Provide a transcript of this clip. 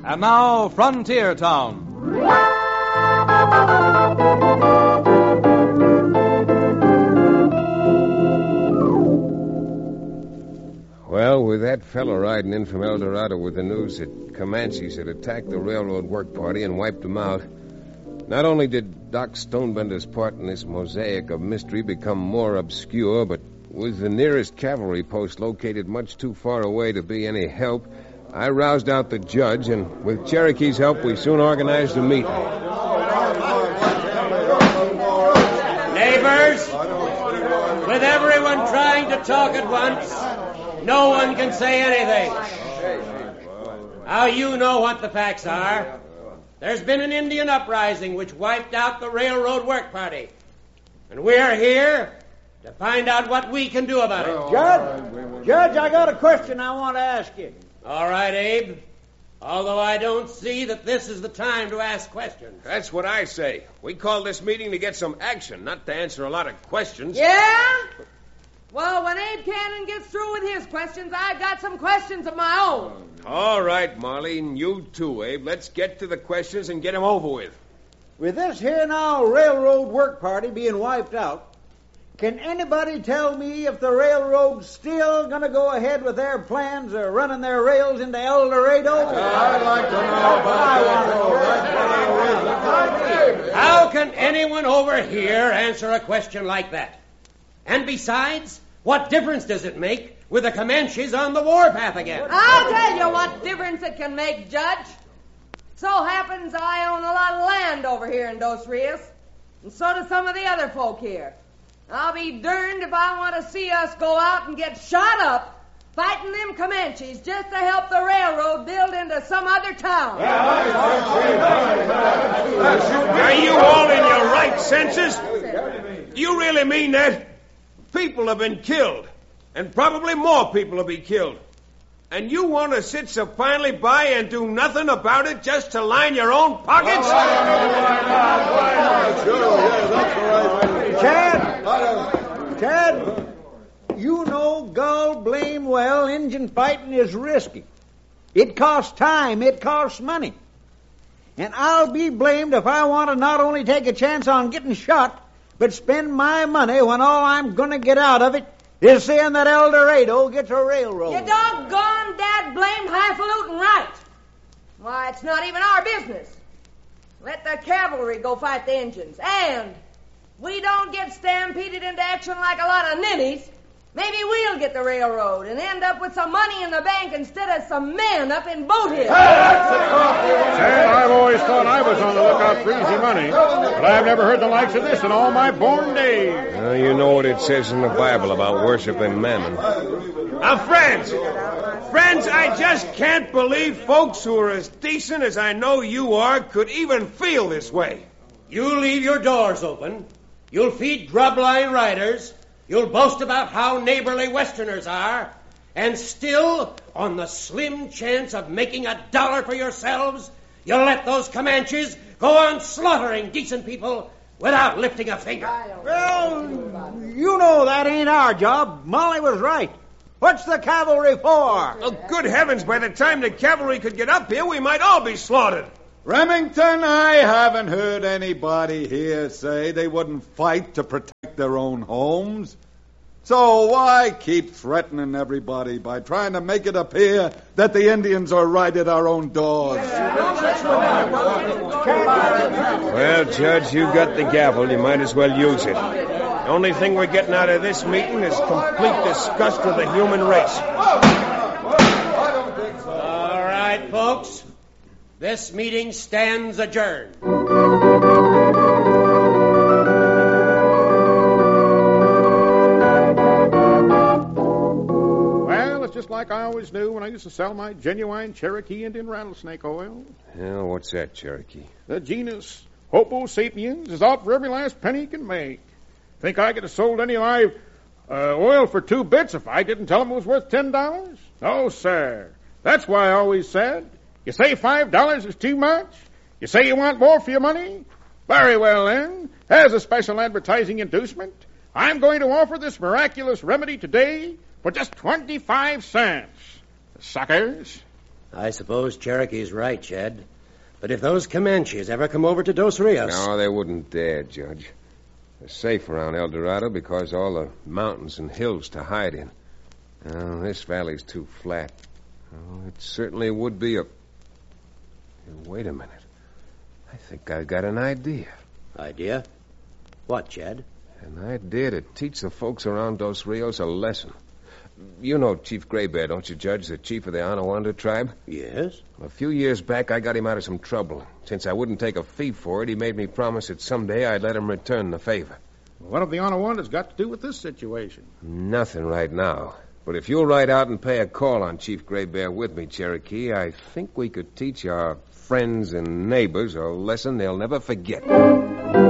And now, Frontier Town. Well, with that fellow riding in from El Dorado with the news that Comanches had attacked the railroad work party and wiped them out, not only did Doc Stonebender's part in this mosaic of mystery become more obscure, but with the nearest cavalry post located much too far away to be any help, I roused out the judge, and with Cherokee's help, we soon organized a meeting. Neighbors, with everyone trying to talk at once, no one can say anything. Now you know what the facts are. There's been an Indian uprising which wiped out the railroad work party. And we're here to find out what we can do about it. Judge, I got a question I want to ask you. All right, Abe. Although I don't see that this is the time to ask questions. That's what I say. We called this meeting to get some action, not to answer a lot of questions. Yeah? Well, when Abe Cannon gets through with his questions, I've got some questions of my own. All right, Molly, and you too, Abe. Let's get to the questions and get them over with. With this here now railroad work party being wiped out, can anybody tell me if the railroad's still going to go ahead with their plans of running their rails into El Dorado? I'd like to know about that. How can anyone over here answer a question like that? And besides, what difference does it make with the Comanches on the warpath again? I'll tell you what difference it can make, Judge. So happens I own a lot of land over here in Dos Rios, and so do some of the other folk here. I'll be darned if I want to see us go out and get shot up fighting them Comanches just to help the railroad build into some other town. Are you all in your right senses? You really mean that? People have been killed, and probably more people will be killed. And you want to sit supinely by and do nothing about it just to line your own pockets? Chad, you know gall blame well Injun fighting is risky. It costs time, it costs money. And I'll be blamed if I want to not only take a chance on getting shot, but spend my money when all I'm going to get out of it is seeing that El Dorado gets a railroad. You doggone dad-blamed highfalutin right. Why, it's not even our business. Let the cavalry go fight the Injuns. And we don't get stampeded into action like a lot of ninnies. Maybe we'll get the railroad and end up with some money in the bank instead of some men up in Boat Hill. Chad, I've always thought I was on the lookout for easy money, but I've never heard the likes of this in all my born days. You know what it says in the Bible about worshiping mammon. Friends, I just can't believe folks who are as decent as I know you are could even feel this way. You leave your doors open. You'll feed grub-line riders. You'll boast about how neighborly Westerners are, and still, on the slim chance of making $1 for yourselves, you'll let those Comanches go on slaughtering decent people without lifting a finger. Well, you know that ain't our job. Molly was right. What's the cavalry for? Oh, good heavens, by the time the cavalry could get up here, we might all be slaughtered. Remington, I haven't heard anybody here say they wouldn't fight to protect their own homes. So why keep threatening everybody by trying to make it appear that the Indians are right at our own doors? Well, Judge, you got the gavel. You might as well use it. The only thing we're getting out of this meeting is complete disgust of the human race. All right, folks. This meeting stands adjourned. Well, it's just like I always knew when I used to sell my genuine Cherokee Indian rattlesnake oil. Yeah, what's that, Cherokee? The genus Homo sapiens is out for every last penny he can make. Think I could have sold any live oil for 2 bits if I didn't tell him it was worth $10? No, sir. That's why I always said, you say $5 is too much? You say you want more for your money? Very well, then. As a special advertising inducement, I'm going to offer this miraculous remedy today for just 25 cents. Suckers. I suppose Cherokee's right, Ched. But if those Comanches ever come over to Dos Rios... No, they wouldn't dare, Judge. They're safe around El Dorado because of all the mountains and hills to hide in. Oh, this valley's too flat. Oh, it certainly would be a... Wait a minute. I think I've got an idea. Idea? What, Ched? An idea to teach the folks around Dos Rios a lesson. You know Chief Gray Bear, don't you, Judge? The chief of the Anawanda tribe? Yes. A few years back, I got him out of some trouble. Since I wouldn't take a fee for it, he made me promise that someday I'd let him return the favor. What have the Anawandas got to do with this situation? Nothing right now. But if you'll ride out and pay a call on Chief Gray Bear with me, Cherokee, I think we could teach our friends and neighbors a lesson they'll never forget.